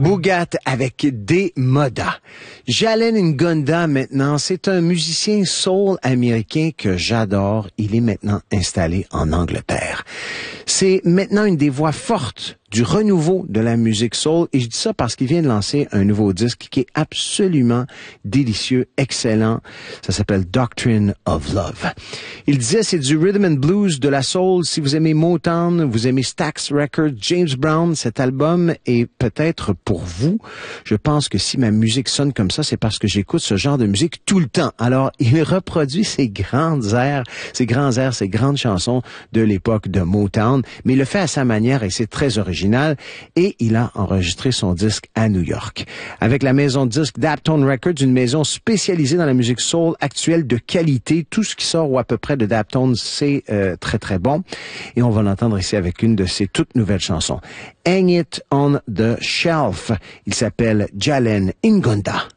Boogat avec des Moda. Jalen Ngonda, maintenant, c'est un musicien soul américain que j'adore. Il est maintenant installé en Angleterre. C'est maintenant une des voix fortes du renouveau de la musique soul, et je dis ça parce qu'il vient de lancer un nouveau disque qui est absolument délicieux, excellent. Ça s'appelle Doctrine of Love. Il disait c'est du rhythm and blues, de la soul. Si vous aimez Motown, vous aimez Stax Records, James Brown, cet album est peut-être pour vous. Je pense que si ma musique sonne comme ça, c'est parce que j'écoute ce genre de musique tout le temps. Alors, il reproduit ces grands airs, ces grandes chansons de l'époque de Motown, mais il le fait à sa manière et c'est très original. Et il a enregistré son disque à New York. Avec la maison de disques Daptone Records, une maison spécialisée dans la musique soul actuelle de qualité. Tout ce qui sort ou à peu près de Daptone, c'est très très bon. Et on va l'entendre ici avec une de ses toutes nouvelles chansons. Hang It on the Shelf. Il s'appelle Jalen Ngonda.